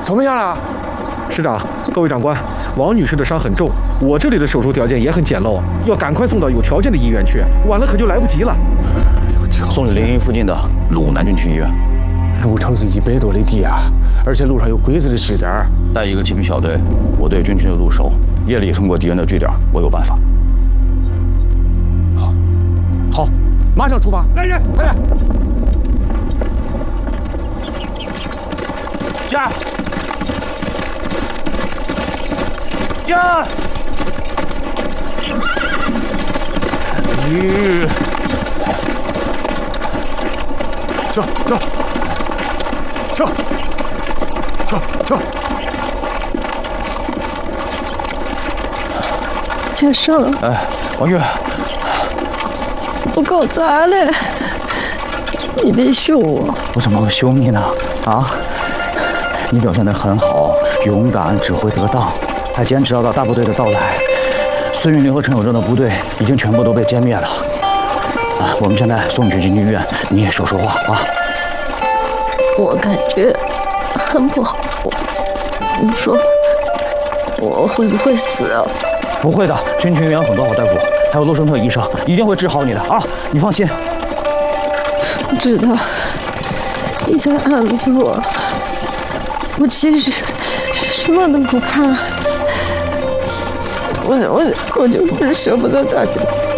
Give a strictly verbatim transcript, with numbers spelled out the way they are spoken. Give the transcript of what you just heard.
怎么样了？ 师长，各位长官，王女士的伤很重，我这里的手术条件也很简陋，要赶快送到有条件的医院去，晚了可就来不及了。 送临沂附近的鲁南军区医院。 路程是一百多里地啊，而且路上有鬼子的气点， 带一个骑兵小队，我对军区的路熟，夜里通过敌人的据点，我有办法。 好，好，马上出发，来人，快点！ 驾！驾！ 吁！撤撤撤撤撤！ 先生， 哎，王月， 我搞砸了，你别凶我。 我怎么会凶你呢？啊？你表现得很好，勇敢，指挥得当，还坚持要到大部队的到来。孙云林和陈友正的部队已经全部都被歼灭了。啊，我们现在送你去军区医院，你也说说话啊。 我感觉很不好，你说我会不会死啊？ 不会的，军区医院有很多好大夫，还有洛生特医生，一定会治好你的啊！你放心。 我知道你在安慰我，我其实什么都不怕，我我我就是舍不得大家。